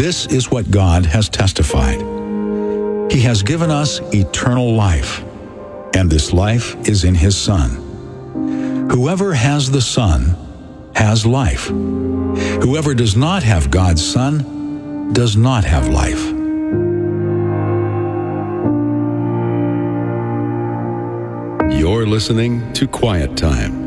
This is what God has testified. He has given us eternal life, and this life is in His Son. Whoever has the Son has life. Whoever does not have God's Son does not have life. You're listening to Quiet Time